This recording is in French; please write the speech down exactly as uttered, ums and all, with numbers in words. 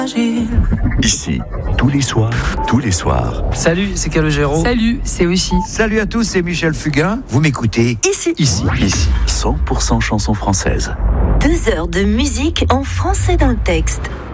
Ici, tous les soirs, tous les soirs. Salut, c'est Calogero. Salut, c'est aussi. Salut à tous, c'est Michel Fugain. Vous m'écoutez Ici. Ici, ici, cent pour cent chansons françaises. Deux heures de musique en français dans le texte.